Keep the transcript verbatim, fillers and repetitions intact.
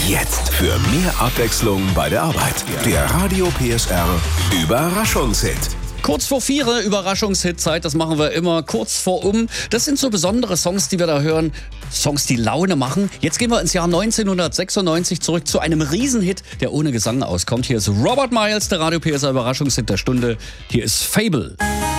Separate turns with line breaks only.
Jetzt für mehr Abwechslung bei der Arbeit. Der Radio P S R Überraschungshit.
Kurz vor vier, Überraschungshit-Zeit, das machen wir immer kurz vor um. Das sind so besondere Songs, die wir da hören, Songs, die Laune machen. Jetzt gehen wir ins Jahr neunzehnhundertsechsundneunzig zurück zu einem Riesenhit, der ohne Gesang auskommt. Hier ist Robert Miles, der Radio P S R Überraschungshit der Stunde. Hier ist Fable.